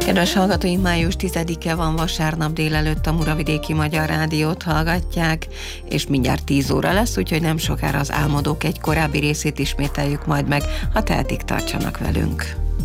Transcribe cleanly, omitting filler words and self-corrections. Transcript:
Kedves hallgatóink, május 10-e van, vasárnap délelőtt a Muravidéki Magyar Rádiót hallgatják, és mindjárt 10 óra lesz, úgyhogy nem sokára az Álmodók egy korábbi részét ismételjük majd meg, ha tehetik, tartsanak velünk.